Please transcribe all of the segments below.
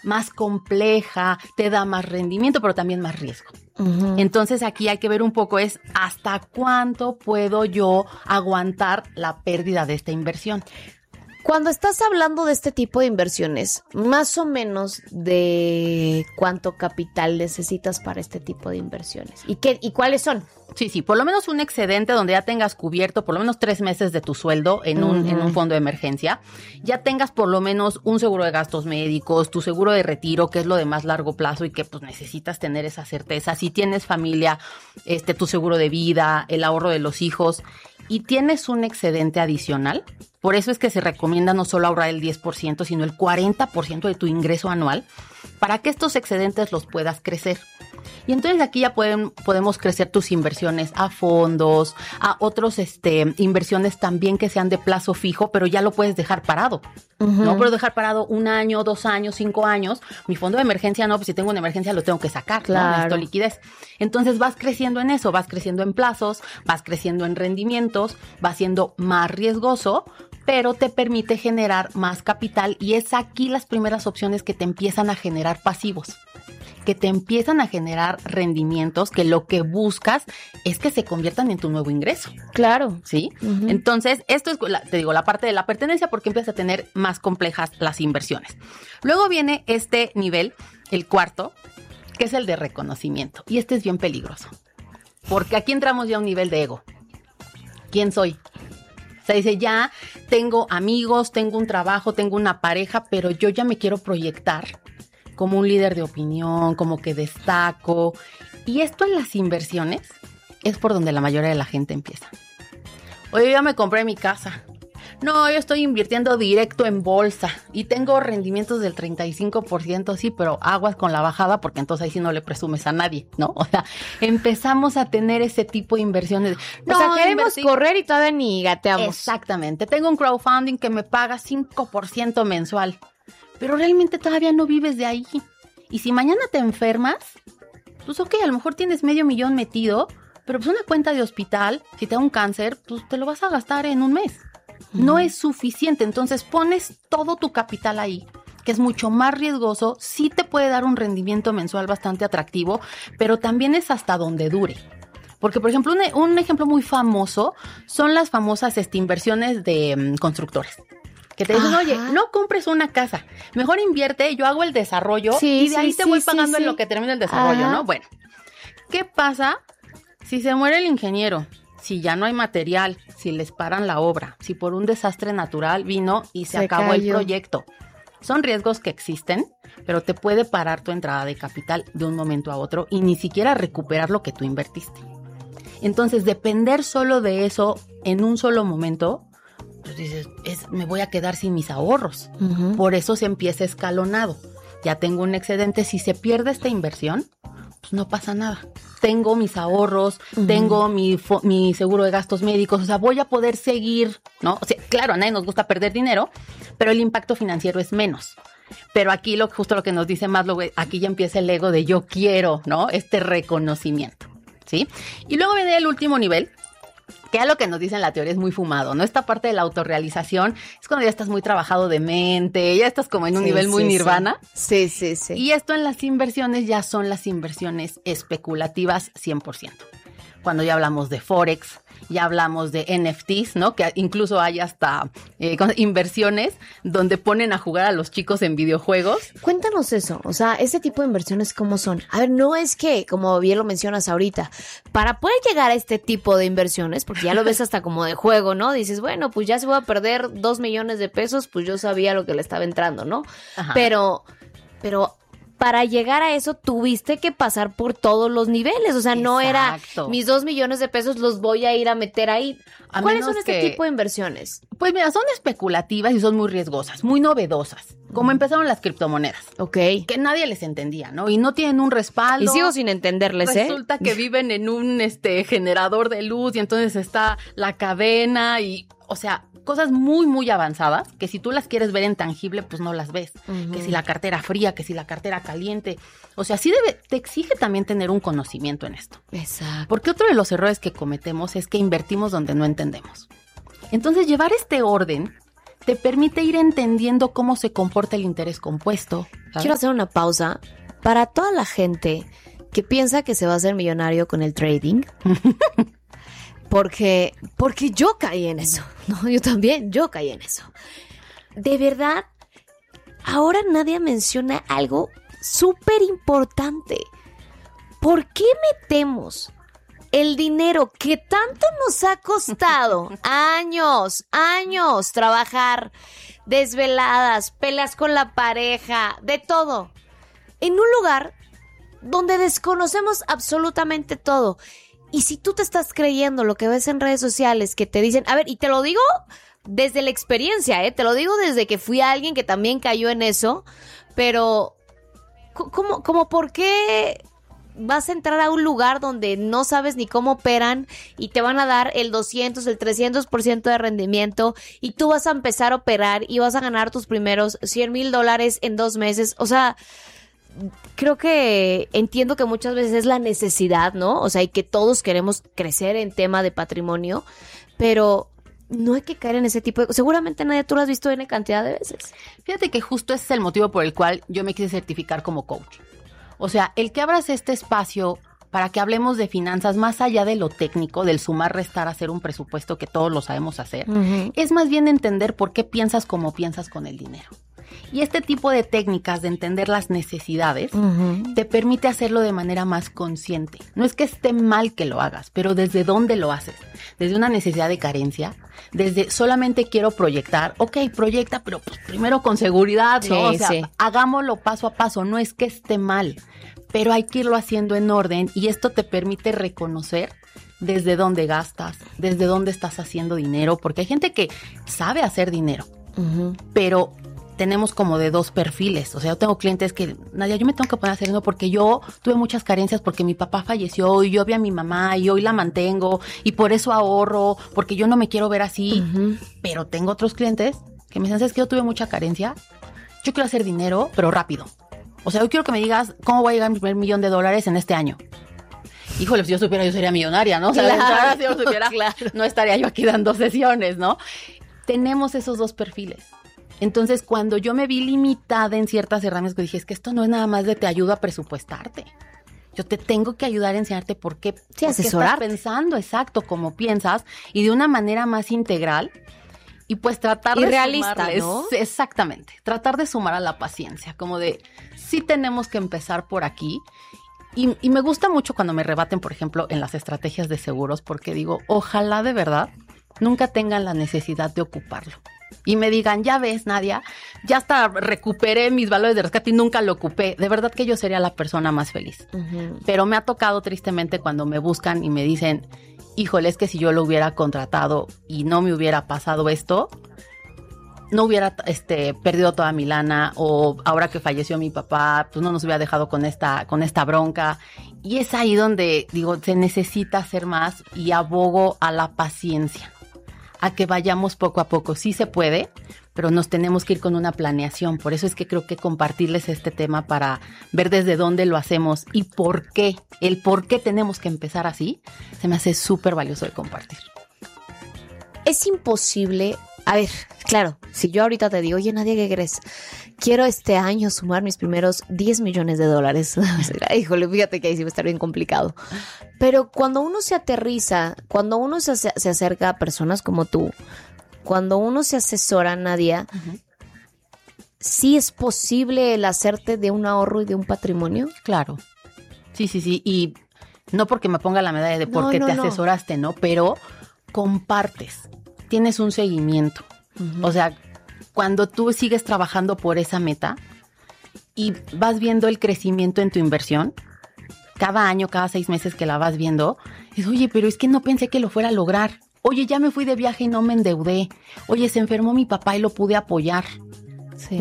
más compleja, te da más rendimiento, pero también más riesgo. Entonces aquí hay que ver un poco es hasta cuánto puedo yo aguantar la pérdida de esta inversión. Cuando estás hablando de este tipo de inversiones, más o menos de cuánto capital necesitas para este tipo de inversiones. ¿Y cuáles son? Sí, por lo menos un excedente donde ya tengas cubierto por lo menos 3 meses de tu sueldo en un fondo de emergencia. Ya tengas por lo menos un seguro de gastos médicos, tu seguro de retiro, que es lo de más largo plazo y que pues necesitas tener esa certeza. Si tienes familia, tu seguro de vida, el ahorro de los hijos y tienes un excedente adicional. Por eso es que se recomienda no solo ahorrar el 10%, sino el 40% de tu ingreso anual para que estos excedentes los puedas crecer. Y entonces aquí ya podemos crecer tus inversiones a fondos, a otros inversiones también que sean de plazo fijo, pero ya lo puedes dejar parado. No puedo dejar parado 1 año, 2 años, 5 años. Mi fondo de emergencia no, pues si tengo una emergencia lo tengo que sacar, claro. ¿no? Necesito liquidez. Entonces vas creciendo en eso, vas creciendo en plazos, vas creciendo en rendimientos, va siendo más riesgoso, pero te permite generar más capital y es aquí las primeras opciones que te empiezan a generar pasivos, que te empiezan a generar rendimientos, que lo que buscas es que se conviertan en tu nuevo ingreso. Claro. ¿Sí? Entonces, esto es, te digo, la parte de la pertenencia porque empiezas a tener más complejas las inversiones. Luego viene este nivel, el cuarto, que es el de reconocimiento. Y este es bien peligroso, porque aquí entramos ya a un nivel de ego. ¿Quién soy? O sea, dice, ya tengo amigos, tengo un trabajo, tengo una pareja, pero yo ya me quiero proyectar como un líder de opinión, como que destaco. Y esto en las inversiones es por donde la mayoría de la gente empieza. Oye, ya me compré mi casa. No, yo estoy invirtiendo directo en bolsa y tengo rendimientos del 35%, sí, pero aguas con la bajada porque entonces ahí sí no le presumes a nadie, ¿no? O sea, empezamos a tener ese tipo de inversiones. No, o sea, queremos correr y todavía ni gateamos. Exactamente. Tengo un crowdfunding que me paga 5% mensual, pero realmente todavía no vives de ahí. Y si mañana te enfermas, pues ok, a lo mejor tienes $500,000 metido, pero pues una cuenta de hospital, si te da un cáncer, pues te lo vas a gastar en un mes. No es suficiente, entonces pones todo tu capital ahí, que es mucho más riesgoso, sí te puede dar un rendimiento mensual bastante atractivo, pero también es hasta donde dure. Porque, por ejemplo, un ejemplo muy famoso son las famosas inversiones de constructores. Que te dicen, oye, no compres una casa, mejor invierte, yo hago el desarrollo y de ahí te voy pagando en lo que termina el desarrollo, ¿no? Bueno, ¿qué pasa si se muere el ingeniero? Si ya no hay material, si les paran la obra, si por un desastre natural vino y se acabó el proyecto. Son riesgos que existen, pero te puede parar tu entrada de capital de un momento a otro y ni siquiera recuperar lo que tú invertiste. Entonces, depender solo de eso en un solo momento, pues dices, me voy a quedar sin mis ahorros. Por eso se empieza escalonado. Ya tengo un excedente, si se pierde esta inversión, pues no pasa nada. Tengo mis ahorros, tengo mi seguro de gastos médicos, o sea, voy a poder seguir, ¿no? O sea, claro, a nadie nos gusta perder dinero, pero el impacto financiero es menos. Pero aquí justo lo que nos dice Maslow, aquí ya empieza el ego de yo quiero, ¿no? Este reconocimiento, ¿sí? Y luego viene el último nivel, que a lo que nos dice en la teoría es muy fumado, ¿no? Esta parte de la autorrealización es cuando ya estás muy trabajado de mente, ya estás como en un nivel muy nirvana. Sí. Y esto en las inversiones ya son las inversiones especulativas 100%. Cuando ya hablamos de Forex, ya hablamos de NFTs, ¿no? Que incluso hay hasta inversiones donde ponen a jugar a los chicos en videojuegos. Cuéntanos eso, o sea, ese tipo de inversiones, ¿cómo son? A ver, no es que, como bien lo mencionas ahorita, para poder llegar a este tipo de inversiones, porque ya lo ves hasta como de juego, ¿no? Dices, bueno, pues ya se voy a perder 2 millones de pesos, pues yo sabía lo que le estaba entrando, ¿no? Ajá. Pero para llegar a eso tuviste que pasar por todos los niveles, o sea, no era mis 2 millones de pesos los voy a ir a meter ahí. ¿Cuáles son este tipo de inversiones? Pues mira, son especulativas y son muy riesgosas, muy novedosas, como empezaron las criptomonedas. Ok. Que nadie les entendía, ¿no? Y no tienen un respaldo. Y sigo sin entenderles, Resulta que viven en un generador de luz y entonces está la cadena y, o sea, cosas muy, muy avanzadas que si tú las quieres ver en tangible, pues no las ves. Que si la cartera fría, que si la cartera caliente. O sea, sí te exige también tener un conocimiento en esto. Exacto. Porque otro de los errores que cometemos es que invertimos donde no entendemos. Entonces, llevar este orden te permite ir entendiendo cómo se comporta el interés compuesto, ¿sabes? Quiero hacer una pausa para toda la gente que piensa que se va a hacer millonario con el trading. Porque yo caí en eso. No, yo caí en eso. De verdad, ahora nadie menciona algo súper importante. ¿Por qué metemos el dinero que tanto nos ha costado años trabajar, desveladas, peleas con la pareja, de todo, en un lugar donde desconocemos absolutamente todo? Y si tú te estás creyendo lo que ves en redes sociales que te dicen, a ver, y te lo digo desde la experiencia, te lo digo desde que fui alguien que también cayó en eso, pero ¿cómo por qué vas a entrar a un lugar donde no sabes ni cómo operan y te van a dar el 200, el 300% de rendimiento y tú vas a empezar a operar y vas a ganar tus primeros $100,000 en 2 meses? O sea, creo que entiendo que muchas veces es la necesidad, ¿no? O sea, y que todos queremos crecer en tema de patrimonio, pero no hay que caer en ese tipo de... Seguramente nadie, tú lo has visto N cantidad de veces. Fíjate que justo ese es el motivo por el cual yo me quise certificar como coach. O sea, el que abras este espacio para que hablemos de finanzas más allá de lo técnico, del sumar, restar, hacer un presupuesto que todos lo sabemos hacer, es más bien entender por qué piensas como piensas con el dinero. Y este tipo de técnicas de entender las necesidades te permite hacerlo de manera más consciente. No es que esté mal que lo hagas, pero ¿desde dónde lo haces? Desde una necesidad de carencia, desde solamente quiero proyectar. Ok, proyecta, pero pues primero con seguridad, ¿no? Sí, o sea, hagámoslo paso a paso. No es que esté mal, pero hay que irlo haciendo en orden y esto te permite reconocer desde dónde gastas, desde dónde estás haciendo dinero, porque hay gente que sabe hacer dinero, pero tenemos como de 2 perfiles. O sea, yo tengo clientes que, Nadia, yo me tengo que poner a hacer eso porque yo tuve muchas carencias porque mi papá falleció y yo vi a mi mamá y hoy la mantengo y por eso ahorro, porque yo no me quiero ver así. Pero tengo otros clientes que me dicen, ¿sabes qué? Yo tuve mucha carencia, yo quiero hacer dinero, pero rápido. O sea, yo quiero que me digas cómo voy a llegar a mi primer $1,000,000 en este año. Híjole, si yo supiera, yo sería millonaria, ¿no? O sea, claro, si yo supiera, no estaría yo aquí dando sesiones, ¿no? Tenemos esos 2 perfiles. Entonces, cuando yo me vi limitada en ciertas herramientas, dije, es que esto no es nada más de te ayudo a presupuestarte. Yo te tengo que ayudar a enseñarte por qué, asesorarte. Estás pensando, exacto, como piensas, y de una manera más integral. Y pues tratar de realista, sumarles, ¿no? Exactamente, tratar de sumar a la paciencia, como de, sí tenemos que empezar por aquí. Y me gusta mucho cuando me rebaten, por ejemplo, en las estrategias de seguros, porque digo, ojalá de verdad nunca tengan la necesidad de ocuparlo. Y me digan, ya ves, Nadia, ya hasta recuperé mis valores de rescate y nunca lo ocupé. De verdad que yo sería la persona más feliz. Pero me ha tocado tristemente cuando me buscan y me dicen, híjole, es que si yo lo hubiera contratado y no me hubiera pasado esto, no hubiera perdido toda mi lana, o ahora que falleció mi papá, pues no nos hubiera dejado con esta bronca. Y es ahí donde digo, se necesita hacer más y abogo a la paciencia, a que vayamos poco a poco. Sí se puede, pero nos tenemos que ir con una planeación. Por eso es que creo que compartirles este tema para ver desde dónde lo hacemos y por qué, el por qué tenemos que empezar así, se me hace súper valioso de compartir. Es imposible. A ver, claro, si yo ahorita te digo, oye, Nadia, ¿qué crees? Quiero este año sumar mis primeros $10 millones. Híjole, fíjate que ahí sí va a estar bien complicado. Pero cuando uno se aterriza, cuando uno se acerca a personas como tú, cuando uno se asesora, Nadia, ¿sí es posible el hacerte de un ahorro y de un patrimonio? Claro. Sí. Y no porque me ponga la medalla de porque te asesoraste, ¿no? Pero compartes. Tienes un seguimiento. O sea, cuando tú sigues trabajando por esa meta y vas viendo el crecimiento en tu inversión, cada año, cada 6 meses que la vas viendo, dices, oye, pero es que no pensé que lo fuera a lograr. Oye, ya me fui de viaje y no me endeudé. Oye, se enfermó mi papá y lo pude apoyar. Sí.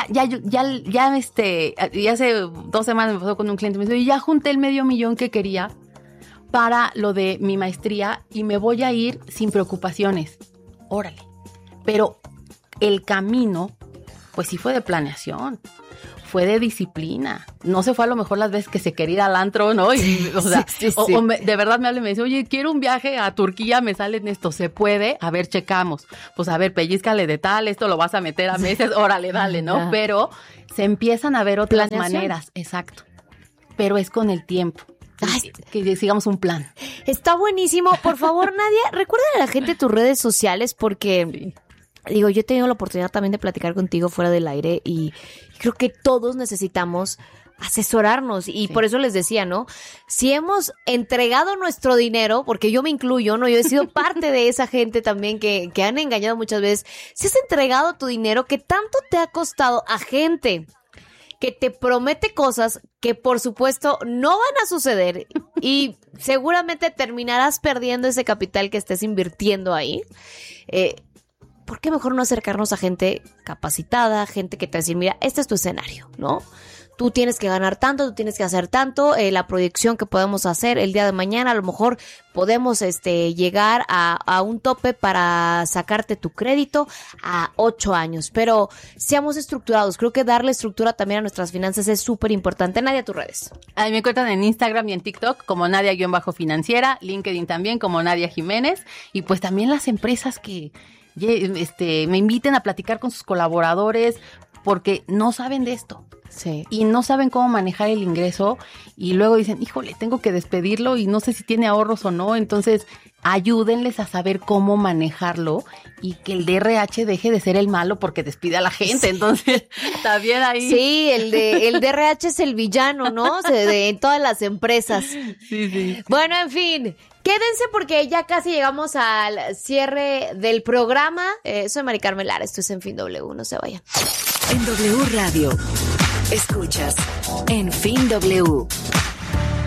Ya hace 2 semanas me pasó con un cliente, me dice, ya junté el $500,000 que quería para lo de mi maestría y me voy a ir sin preocupaciones. Órale. Pero el camino, pues sí fue de planeación. fue de disciplina. No se fue a lo mejor las veces que se quería ir al antro, ¿no? Y, o sea, sí. De verdad me habla y me dice, oye, quiero un viaje a Turquía, me sale en esto, ¿se puede? A ver, checamos. Pues a ver, pellízcale de tal, esto lo vas a meter a meses, órale, dale, ¿no? Pero se empiezan a ver otras maneras, exacto. Pero es con el tiempo. Ay, que sigamos un plan. Está buenísimo. Por favor, Nadia, recuérdale a la gente tus redes sociales porque... Sí. Digo, yo he tenido la oportunidad también de platicar contigo fuera del aire y creo que todos necesitamos asesorarnos y por eso les decía, ¿no? Si hemos entregado nuestro dinero, porque yo me incluyo, ¿no? Yo he sido parte de esa gente también que han engañado muchas veces. Si has entregado tu dinero, ¿qué tanto te ha costado a gente que te promete cosas que por supuesto no van a suceder y seguramente terminarás perdiendo ese capital que estés invirtiendo ahí? ¿Por qué mejor no acercarnos a gente capacitada, gente que te dice, mira, este es tu escenario, ¿no? Tú tienes que ganar tanto, tú tienes que hacer tanto, la proyección que podemos hacer el día de mañana, a lo mejor podemos llegar a un tope para sacarte tu crédito a 8 años, pero seamos estructurados. Creo que darle estructura también a nuestras finanzas es súper importante. Nadia, tus redes. Ahí me encuentran en Instagram y en TikTok como Nadia-Financiera, LinkedIn también como Nadia Jiménez, y pues también las empresas que me inviten a platicar con sus colaboradores porque no saben de esto. Sí. Y no saben cómo manejar el ingreso y luego dicen, híjole, tengo que despedirlo y no sé si tiene ahorros o no. Entonces, ayúdenles a saber cómo manejarlo y que el DRH deje de ser el malo porque despide a la gente. Sí. Entonces, también ahí. Sí, el DRH es el villano, ¿no? En todas las empresas. Sí. Bueno, en fin. Quédense porque ya casi llegamos al cierre del programa. Soy Mari Carmen Lara, esto es En Fin W, no se vayan. En W Radio, escuchas En Fin W.